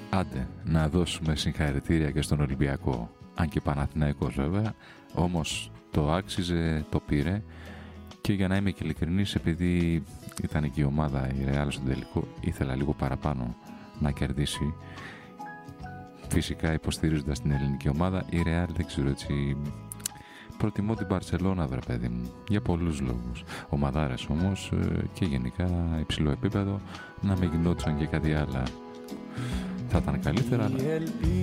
Άντε, να δώσουμε συγχαρητήρια και στον Ολυμπιακό. Αν και Παναθηναϊκός βέβαια, όμως το άξιζε, το πήρε. Και για να είμαι και ειλικρινής, επειδή ήταν και η ομάδα η Real στον τελικό, ήθελα λίγο παραπάνω να κερδίσει. Φυσικά υποστηρίζοντας την ελληνική ομάδα, η Real δεν ξέρω έτσι... Προτιμώ την Μπαρσελόνα, βρε παιδί μου, για πολλούς λόγους. Ομαδάρες όμως και γενικά υψηλό επίπεδο, να μην γινόντουσαν και κάτι άλλα. Θα ήταν καλύτερα, αλλά...